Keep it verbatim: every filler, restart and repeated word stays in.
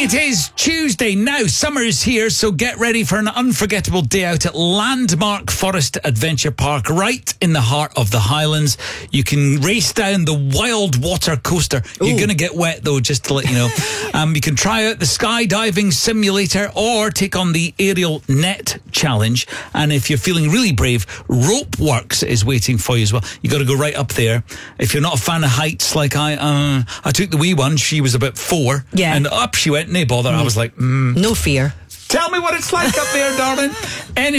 It is Tuesday now. Summer is here, so get ready for an unforgettable day out at Landmark Forest Adventure Park, right in the heart of the Highlands. You can race down the wild water coaster. Ooh. You're going to get wet, though, just to let you know. um, you can try out the skydiving simulator or take on the aerial net challenge. And if you're feeling really brave, Rope Works is waiting for you as well. You got to go right up there. If you're not a fan of heights like I, uh, I took the wee one. She was about four. Yeah. And up she went, no bother. Mm. I was like, mm. No fear. Tell me what it's like up there, darling. Anyway.